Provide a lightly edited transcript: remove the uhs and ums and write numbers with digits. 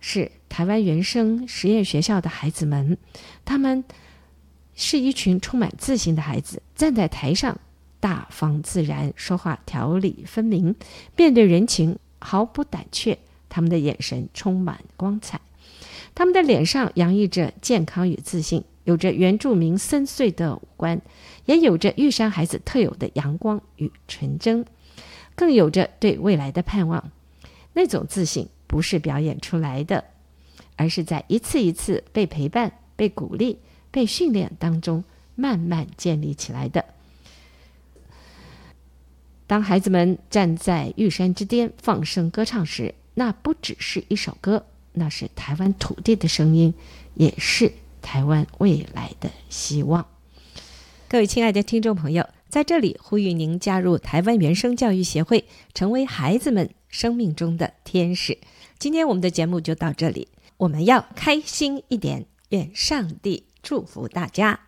是台湾原声实验学校的孩子们，他们是一群充满自信的孩子，站在台上大方自然，说话条理分明，面对人情毫不胆怯，他们的眼神充满光彩，他们的脸上洋溢着健康与自信，有着原住民深邃的五官，也有着玉山孩子特有的阳光与纯真，更有着对未来的盼望。那种自信不是表演出来的，而是在一次一次被陪伴、被鼓励、被训练当中慢慢建立起来的。当孩子们站在玉山之巅放声歌唱时，那不只是一首歌，那是台湾土地的声音，也是台湾未来的希望。各位亲爱的听众朋友，在这里呼吁您加入台湾原声教育协会，成为孩子们生命中的天使。今天我们的节目就到这里，我们要开心一点，愿上帝祝福大家。